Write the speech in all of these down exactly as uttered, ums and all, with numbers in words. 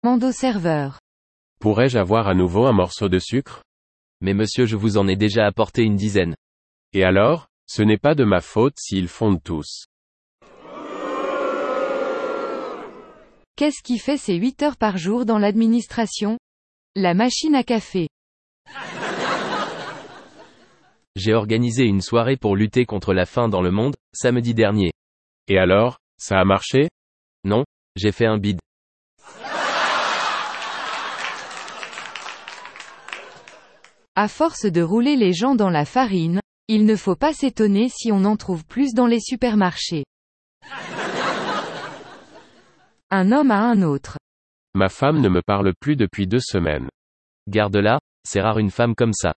Demande au serveur. Pourrais-je avoir à nouveau un morceau de sucre? Mais monsieur, je vous en ai déjà apporté une dizaine. Et alors, ce n'est pas de ma faute s'ils fondent tous. Qu'est-ce qui fait ses huit heures par jour dans l'administration? La machine à café. J'ai organisé une soirée pour lutter contre la faim dans le monde, samedi dernier. Et alors, ça a marché? Non, j'ai fait un bide. À force de rouler les gens dans la farine, il ne faut pas s'étonner si on en trouve plus dans les supermarchés. Un homme à un autre. Ma femme ne me parle plus depuis deux semaines. Garde-la, c'est rare une femme comme ça.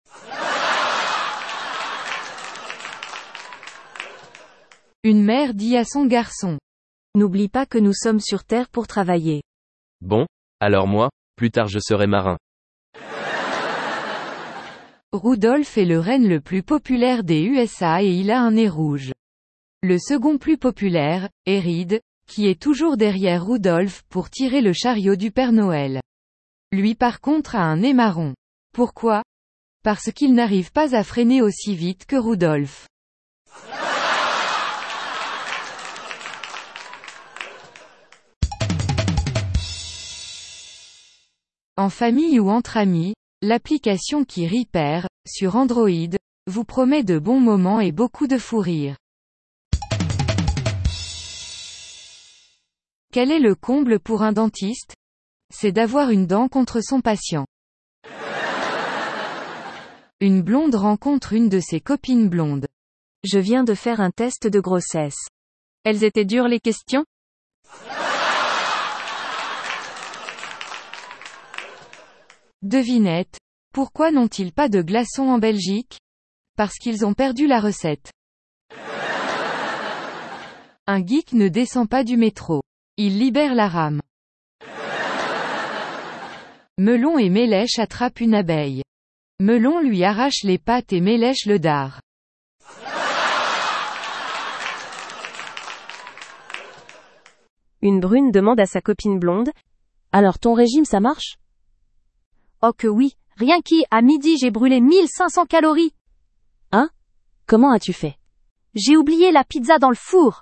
Une mère dit à son garçon. N'oublie pas que nous sommes sur Terre pour travailler. Bon, alors moi, plus tard je serai marin. Rudolph est le renne le plus populaire des U S A et il a un nez rouge. Le second plus populaire, est Reed, qui est toujours derrière Rudolph pour tirer le chariot du Père Noël. Lui par contre a un nez marron. Pourquoi? Parce qu'il n'arrive pas à freiner aussi vite que Rudolph. En famille ou entre amis, l'application qui Repair, sur Android, vous promet de bons moments et beaucoup de fou rire. Quel est le comble pour un dentiste? C'est d'avoir une dent contre son patient. Une blonde rencontre une de ses copines blondes. Je viens de faire un test de grossesse. Elles étaient dures les questions? Devinette. Pourquoi n'ont-ils pas de glaçons en Belgique? Parce qu'ils ont perdu la recette. Un geek ne descend pas du métro. Il libère la rame. Melon et Mélèche attrapent une abeille. Melon lui arrache les pattes et Mélèche le dard. Une brune demande à sa copine blonde. Alors ton régime ça marche? Oh que oui, rien qu'à à midi j'ai brûlé mille cinq cents calories. Hein? Comment as-tu fait? J'ai oublié la pizza dans le four.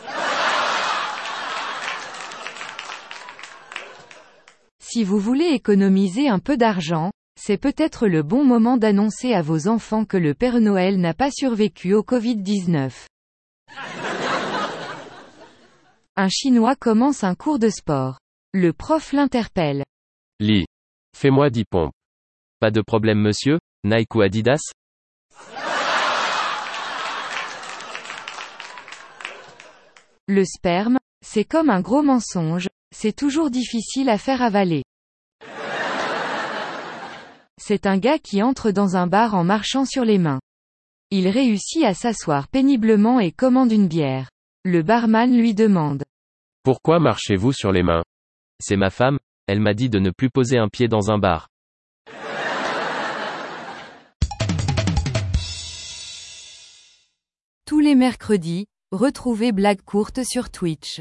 Si vous voulez économiser un peu d'argent, c'est peut-être le bon moment d'annoncer à vos enfants que le Père Noël n'a pas survécu au covid dix-neuf. Un Chinois commence un cours de sport. Le prof l'interpelle. Lis. Fais-moi dix pompes. Pas de problème monsieur, Nike ou Adidas? Le sperme, c'est comme un gros mensonge, c'est toujours difficile à faire avaler. C'est un gars qui entre dans un bar en marchant sur les mains. Il réussit à s'asseoir péniblement et commande une bière. Le barman lui demande. Pourquoi marchez-vous sur les mains? C'est ma femme, elle m'a dit de ne plus poser un pied dans un bar. Tous les mercredis, retrouvez Blague courte sur Twitch.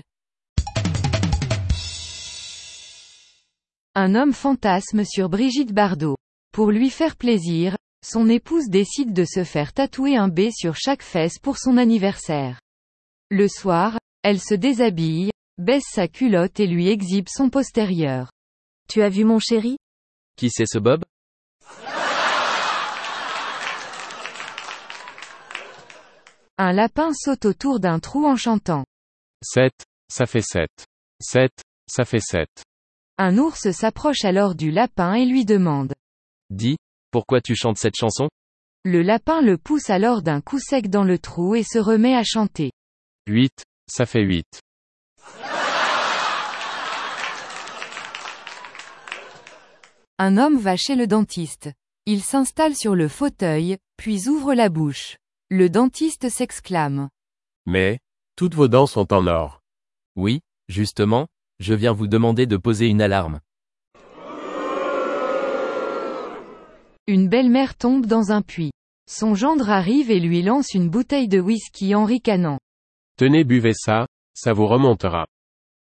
Un homme fantasme sur Brigitte Bardot. Pour lui faire plaisir, son épouse décide de se faire tatouer un B sur chaque fesse pour son anniversaire. Le soir, elle se déshabille, baisse sa culotte et lui exhibe son postérieur. Tu as vu mon chéri? Qui c'est ce Bob? Un lapin saute autour d'un trou en chantant. sept, ça fait sept. sept, ça fait sept. Un ours s'approche alors du lapin et lui demande. Dis, pourquoi tu chantes cette chanson? Le lapin le pousse alors d'un coup sec dans le trou et se remet à chanter. huit, ça fait huit. Un homme va chez le dentiste. Il s'installe sur le fauteuil, puis ouvre la bouche. Le dentiste s'exclame. Mais, toutes vos dents sont en or. Oui, justement, je viens vous demander de poser une alarme. Une belle-mère tombe dans un puits. Son gendre arrive et lui lance une bouteille de whisky en ricanant. Tenez, buvez ça, ça vous remontera.